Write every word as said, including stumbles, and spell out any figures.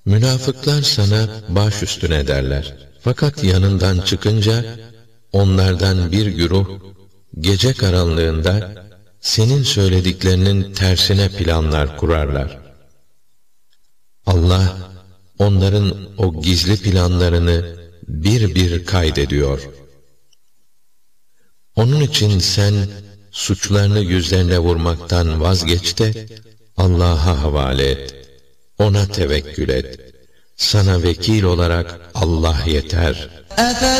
Münafıklar sana baş üstüne derler. Fakat yanından çıkınca onlardan bir güruh gece karanlığında senin söylediklerinin tersine planlar kurarlar. Allah onların o gizli planlarını bir bir kaydediyor. Onun için sen suçlarını yüzlerine vurmaktan vazgeç de Allah'a havale et. Ona tevekkül et. Sana vekil olarak Allah yeter.